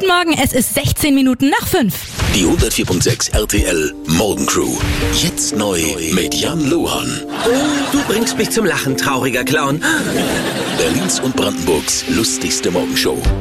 Guten Morgen, es ist 16 Minuten nach 5. Die 104.6 RTL Morgencrew. Jetzt neu mit Jan Lohan. Oh, du bringst mich zum Lachen, trauriger Clown. Berlins und Brandenburgs lustigste Morgenshow.